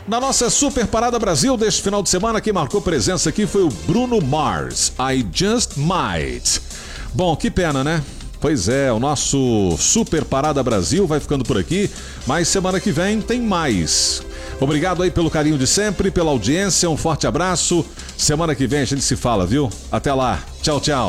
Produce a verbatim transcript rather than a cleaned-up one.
Na nossa Super Parada Brasil deste final de semana, quem marcou presença aqui foi o Bruno Mars, I Just Might. Bom, que pena, né? Pois é, o nosso Super Parada Brasil vai ficando por aqui, mas semana que vem tem mais. Obrigado aí pelo carinho de sempre, pela audiência, um forte abraço. Semana que vem a gente se fala, viu? Até lá, tchau, tchau.